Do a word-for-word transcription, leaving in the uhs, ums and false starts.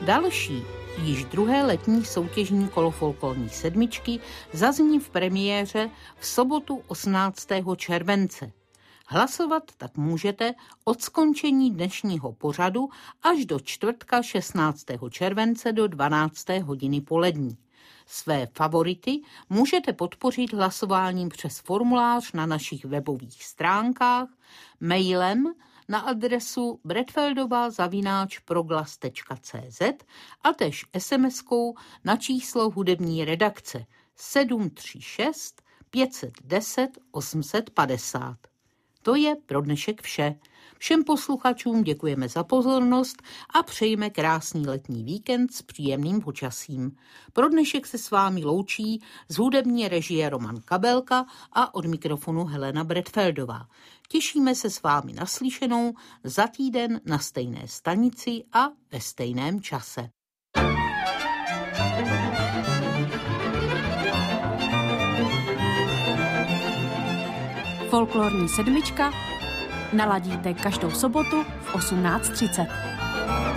Další, již druhé letní soutěžní kolo folklorní sedmičky zazní v premiéře v sobotu osmnáctého července. Hlasovat tak můžete od skončení dnešního pořadu až do čtvrtka šestnáctého července do dvanácté hodiny polední. Své favority můžete podpořit hlasováním přes formulář na našich webových stránkách, mailem na adresu bretfeldova zavináč proglas tečka cé zet a též es em eskou na číslo hudební redakce sedm tři šest pět set deset osm set padesát. To je pro dnešek vše. Všem posluchačům děkujeme za pozornost a přejeme krásný letní víkend s příjemným počasím. Pro dnešek se s vámi loučí z hudební režie Roman Kabelka a od mikrofonu Helena Bretfeldová. Těšíme se s vámi naslyšenou za týden na stejné stanici a ve stejném čase. Folklorní sedmička naladíte každou sobotu v osmnáct třicet.